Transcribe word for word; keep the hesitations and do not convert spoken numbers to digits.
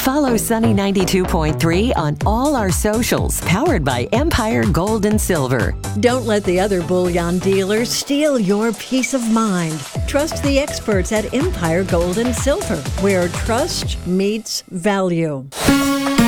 Follow Sunny ninety-two point three on all our socials, powered by Empire Gold and Silver. Don't let the other bullion dealers steal your peace of mind. Trust the experts at Empire Gold and Silver, where trust meets value.